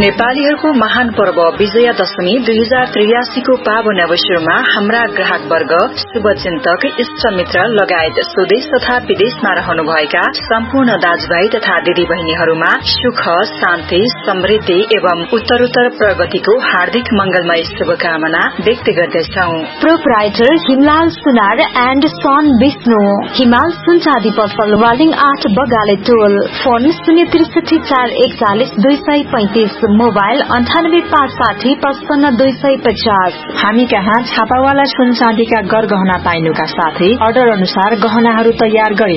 नेपालीहरूको महान पर्व विजयादशमी 2083 को पावन अवसरमा हाम्रा ग्राहक वर्ग, शुभचिन्तक, इष्टमित्र लगायत स्वदेश तथा विदेशमा रहनुभएका सम्पूर्ण दाजुभाइ तथा दिदीबहिनीहरूमा सुख, शान्ति, समृद्धि एवं उत्तरोत्तर प्रगतिको हार्दिक मंगलमय शुभकामना व्यक्त गर्दछौं। प्रोपराइटर हिमलाल सुनार एन्ड सन विष्णु, हिमाल सुनचाँदी पसल, वालिङ 8 बगाले टोल। Phone 063 mobile 9856555250। हामी कहाँ छापावाला सुन चाँदीका गरगहना पाइनुका साथै अर्डर अनुसार गहनाहरू तयार गरिन्छ।